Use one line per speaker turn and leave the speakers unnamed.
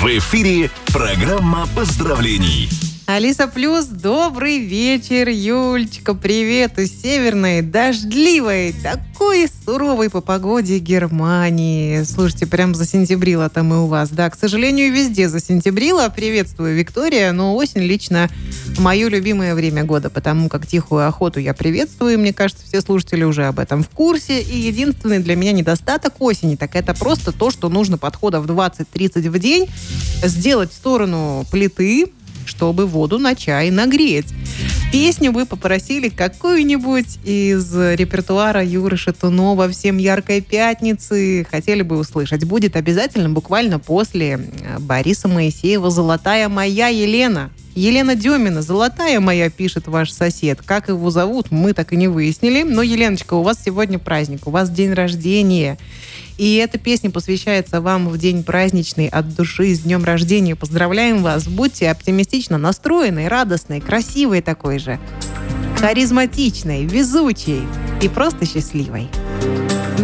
В эфире программа поздравлений.
Алиса Плюс, добрый вечер, Юлечка, привет из северной, дождливой, такой суровой по погоде Германии. Слушайте, прям засентябрило там и у вас, да, к сожалению, везде засентябрило. Приветствую, Виктория, но осень лично мое любимое время года, потому как тихую охоту я приветствую, мне кажется, все слушатели уже об этом в курсе, и единственный для меня недостаток осени, так это просто то, что нужно подходов 20-30 в день сделать в сторону плиты, чтобы воду на чай нагреть. Песню вы попросили какую-нибудь из репертуара Юры Шатунова «Всем яркой пятницы». Хотели бы услышать. Будет обязательно буквально после Бориса Моисеева «Золотая моя Елена». Елена Демина, «Золотая моя», пишет ваш сосед. Как его зовут, мы так и не выяснили. Но, Еленочка, у вас сегодня праздник, у вас день рождения. И эта песня посвящается вам в день праздничный от души, с днем рождения. Поздравляем вас. Будьте оптимистично настроенной, радостной, красивой такой же, харизматичной, везучей и просто счастливой.